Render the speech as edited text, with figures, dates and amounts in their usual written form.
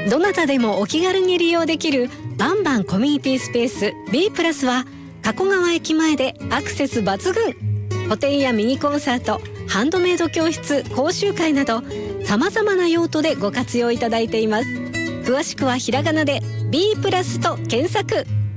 どなたでもお気軽に利用できるバンバンコミュニティスペース B プラスは加古川駅前でアクセス抜群。個展やミニコンサート、ハンドメイド教室、講習会など様々な用途でご活用いただいています。詳しくはひらがなで B プラスと検索。